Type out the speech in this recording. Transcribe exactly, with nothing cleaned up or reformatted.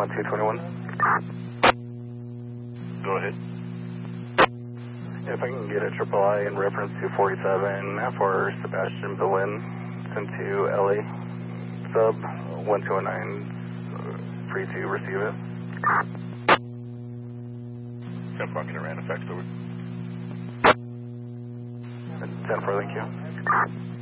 one two two one. Go ahead. If I can get a triple I in reference to forty-seven for Sebastian Berlin, sent to L A, sub one two one nine, free to receive it. ten four, I'm going to ran effects over. ten four, thank you.